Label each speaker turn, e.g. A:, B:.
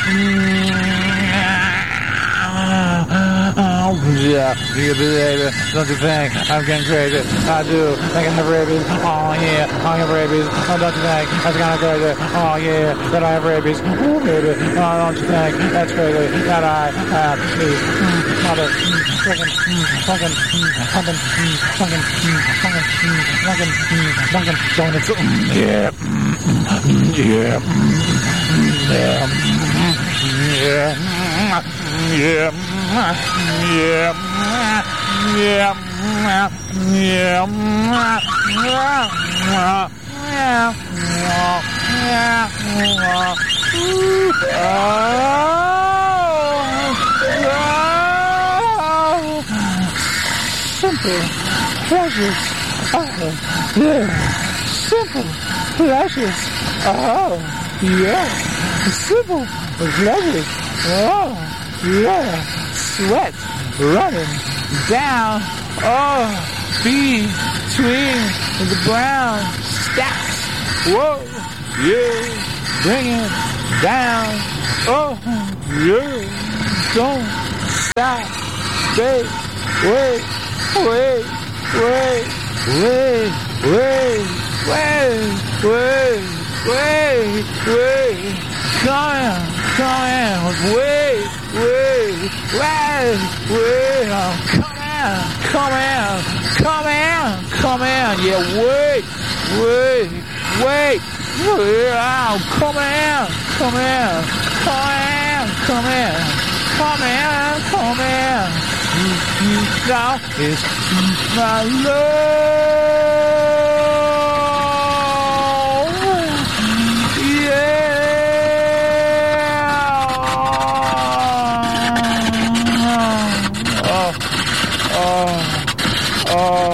A: Yeah, you believe it. Don't you think I'm getting crazy? I do. Thinking the rabies. Oh yeah, I have rabies. Oh, don't you think that's kind of crazy? Oh yeah, that I have rabies. Oh baby, oh, don't you think that's crazy that I have these mother fucking donuts? Yeah, yeah, yeah, yeah, yeah, simple pleasures. Oh, yeah. Simple pleasures. Oh, yeah. Simple pleasures. Oh, yeah. Sweat running down. Oh, between the brown stacks. Whoa, yeah. Bring it down. Oh, yeah. Don't stop. Wait, wait, wait, wait, wait, wait, wait, wait, wait, wait. Come in, wait, wait, wait, wait. Come in. Yeah, wait, wait, wait. Oh, come in. Now is my love. Yeah. Oh.